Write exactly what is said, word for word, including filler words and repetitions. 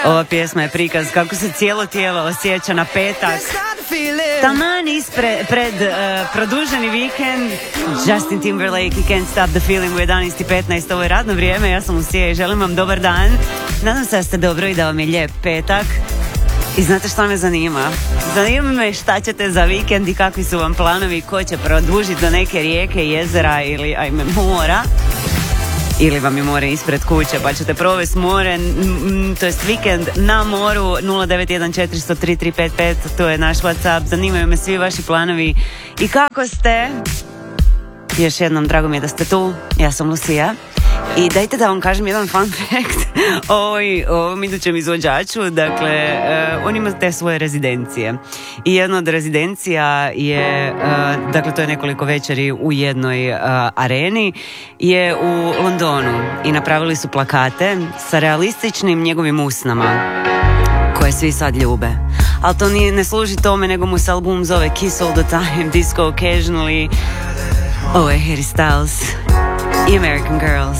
Ova pjesma je prikaz kako se cijelo tijelo osjeća na petak. Taman ispred pred uh, produženi vikend. Justin Timberlake i Can't Stop the Feeling u jedanaest i petnaest. Ovo je radno vrijeme, ja sam Lucija i želim vam dobar dan. Nadam se da ste dobro i da vam je lijep petak. I znate što me zanima? Zanima me šta ćete za vikend i kakvi su vam planovi, ko će produžiti do neke rijeke, jezera ili ajme mora. Ili vam je more ispred kuće pa ćete provesti more, m, to jest vikend na moru. Nula devet jedan četiri zero zero tri tri pet pet, to je naš WhatsApp. Zanimaju me svi vaši planovi i kako ste. Još jednom, drago mi je da ste tu. Ja sam Lucija. I dajte da vam kažem jedan fun fact o ovom idućem izvođaču. Dakle, uh, on ima te svoje rezidencije. I jedna od rezidencija je, uh, dakle to je nekoliko večeri u jednoj uh, areni, je u Londonu. I napravili su plakate sa realističnim njegovim usnama, koje svi sad ljube. Ali to nije, ne služi tome, nego mu se album zove Kiss All The Time, Disco Occasionally. Ovo je Harry Styles i American Girls.